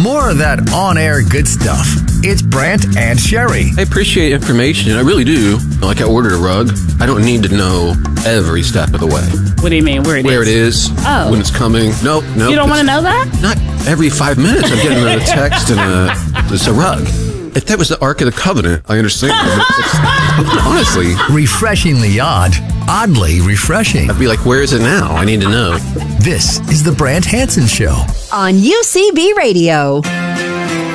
More of that on-air good stuff. It's Brant and Sherry. I appreciate information. I really do. Like I ordered a rug. I don't need to know every step of the way. What do you mean? Where it is? Oh. When it's coming. Nope. You don't want to know that? Not every 5 minutes I'm getting a text and it's a rug. If that was the Ark of the Covenant, I understand. Honestly. Refreshingly odd. Oddly refreshing. I'd be like, where is it now? I need to know. This is the Brant Hansen Show. On UCB Radio.